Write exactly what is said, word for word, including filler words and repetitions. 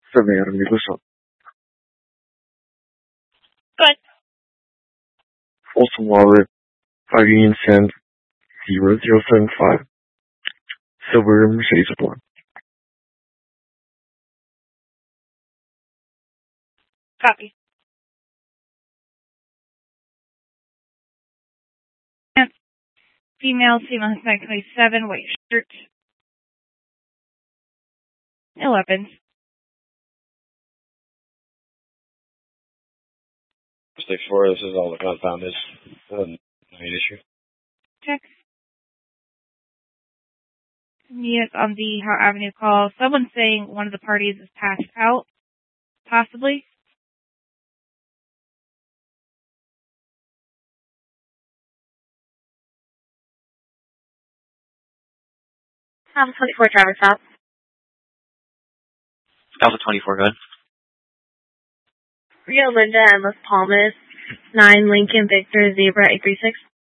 seven Avenue, listen. Good. Folsom Wallet, five Union Sand, zero zero seven five. Silver Mercedes Blonde. Copy. Female, female Hispanic twenty-seven, white shirt. No weapons. Six four, this is all the compound is. Uh, no issue. Check. Yes, on the Howe Avenue call. Someone's saying one of the parties is passed out. Possibly. Alpha twenty-four, driver stop. Alpha twenty-four, good. Rio Linda and Las Palmas, nine Lincoln Victor Zebra eight three six.